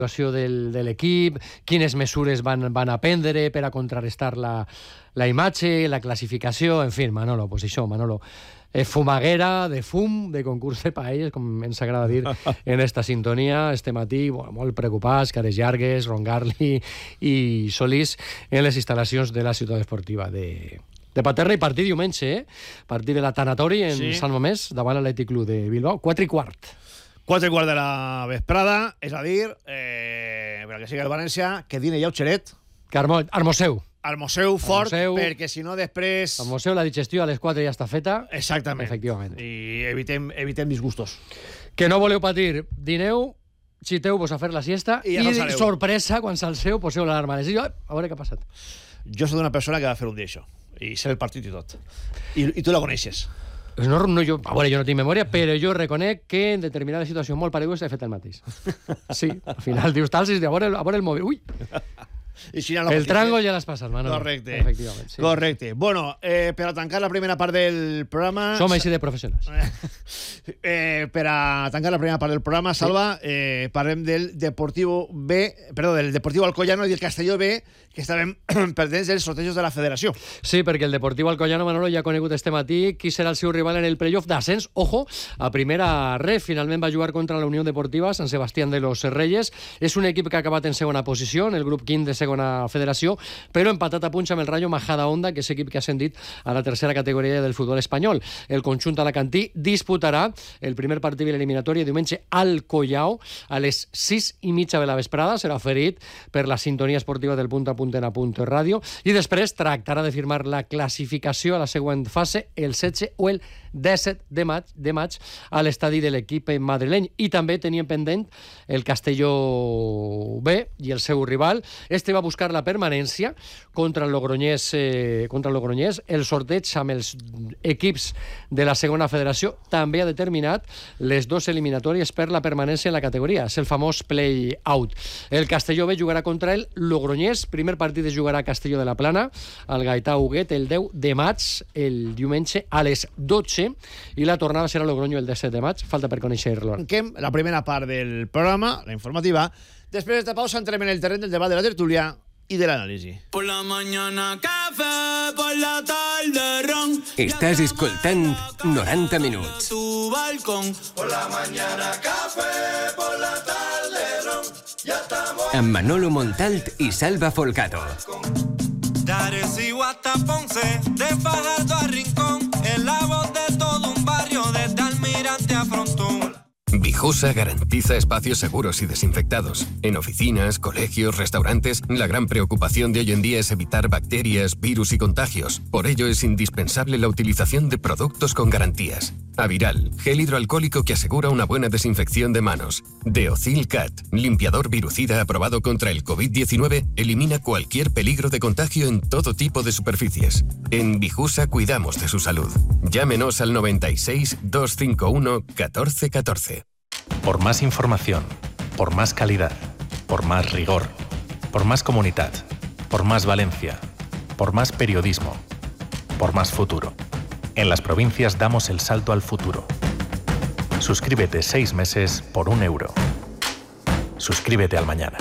situació de l'equip, quines mesures van a prendre per a contrarrestar la imatge, la classificació, en fi, Manolo, pues això, Manolo. Fumaguera, de fum, de concurs de paelles, com ens agrada dir en esta sintonia, este matí, molt preocupats, cares llargues, Rongarli i Solís en les instal·lacions de la ciutat esportiva de Paterna, i partit diumenge, partit de la Tanatori en Sant Mamés, davant l'Atlètic Club de Bilbao, 4:15. 4:15 de la vesprada, és a dir, per que sigui el València, que dine ja el xeret. Que Armoseu. Armoseu fort, perquè si no després... Armoseu, la digestió a les 4 ja està feta. Exactament. Efectivament. I evitem disgustos. Que no voleu patir, dineu, xiteu-vos a fer la siesta i sorpresa, quan s'alceu, poseu l'alarma. A veure què ha passat. Jo soc una persona que va fer un dia això, i sé el partit i tot. I tu la coneixes. No, jo no tinc memòria, però jo reconec que en determinades situacions molt paregudes he fet el mateix. Sí, al final dius tal, a veure el mòbil. Ui! El tràngol ja l'has passat, Manolo. Correcte. Efectivament, sí. Correcte. Bueno, per a tancar la primera part del programa... Som així de professionals. Per a tancar la primera part del programa, Salva, parlem del Deportivo Alcoyano i del Castelló B, que estaven pendents dels sortejos de la federació. Sí, perquè el Deportivo Alcoyano, Manolo, ja ha conegut este matí qui serà el seu rival en el playoff d'ascens. Ojo, a primera ref, finalment va jugar contra la Unió Deportiva Sant Sebastián de los Reyes. És un equip que ha acabat en segona posició, en el grup 5 de segona federació, però empatat a punts amb el Rayo Majadahonda, que és l'equip que ha ascendit a la tercera categoria del futbol espanyol. El conjunt alacantí disputarà el primer partit de l'eliminatòria diumenge al Collao a les 6:30 de la vesprada. Serà oferit per la sintonia esportiva del Punt a Punt en Apunt Ràdio, i després tractarà de firmar la classificació a la següent fase el 16 o el 17 de maig a l'estadi de l'equip madrileny. I també tenien pendent el Castelló B i el seu rival. Este va buscar la permanència contra el Logroñés. El sorteig amb els equips de la segona federació també ha determinat les dues eliminatòries per la permanència en la categoria. És el famós play-out. El Castelló B jugarà contra el Logroñés. Primer partit es jugarà a Castelló de la Plana, al Gaità Huguet, el 10 de maig, el diumenge a les 12, i la tornada serà a Logroño el 17 de maig. Falta per conèixer-lo. Tanquem la primera part del programa, la informativa. Després d'esta pausa entrem en el terreny del debat, de la tertúlia y del análisis. Por la mañana café, por la tarde ron. Estás escoltant 90 minuts. Tu balcón. Por la mañana café, por la tarde ron. Ya estamos. Amb Manolo Montalt y Salva Folgado. De Arecibo hasta Ponce, de Fajardo a Rincón, en la voz de todo un barrio, desde Almirante a Frontón. Vijosa garantiza espacios seguros y desinfectados. En oficinas, colegios, restaurantes, la gran preocupación de hoy en día es evitar bacterias, virus y contagios. Por ello es indispensable la utilización de productos con garantías. Aviral, gel hidroalcohólico que asegura una buena desinfección de manos. Deocil Cat, limpiador virucida aprobado contra el COVID-19, elimina cualquier peligro de contagio en todo tipo de superficies. En Vijusa cuidamos de su salud. Llámenos al 96 251 1414. Por más información, por más calidad, por más rigor, por más comunidad, por más Valencia, por más periodismo, por más futuro. En las provincias damos el salto al futuro. Suscríbete 6 meses por €1. Suscríbete al Mañana.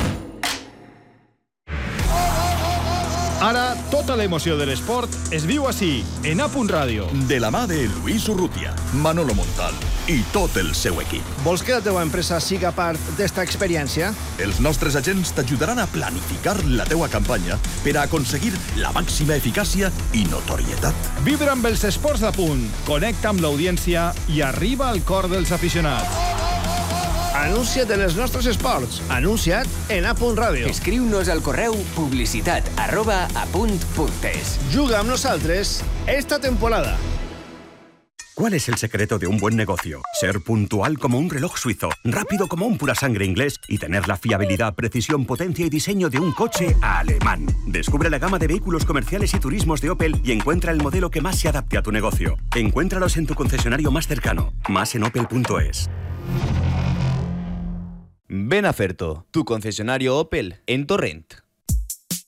Ara, tota l'emoció de l'esport es viu així, en A.Punt Ràdio. De la mà de Luis Urrutia, Manolo Montal i tot el seu equip. Vols que la teva empresa siga part d'esta experiència? Els nostres agents t'ajudaran a planificar la teua campanya per a aconseguir la màxima eficàcia i notorietat. Vibra amb els esports d'Apunt, connecta amb l'audiència i arriba al cor dels aficionats. Anuncia't en els nostres esports. Anuncia't en A.Punt Ràdio. Escriu-nos al correu publicitat@apunt.es. Juga amb nosaltres esta temporada. ¿Cuál es el secreto de un buen negocio? Ser puntual como un reloj suizo, rápido como un pura sangre inglés y tener la fiabilidad, precisión, potencia y diseño de un coche alemán. Descubre la gama de vehículos comerciales y turismos de Opel y encuentra el modelo que más se adapte a tu negocio. Encuéntralos en tu concesionario más cercano. Más en opel.es. Ven a Ferto, tu concesionario Opel en Torrent.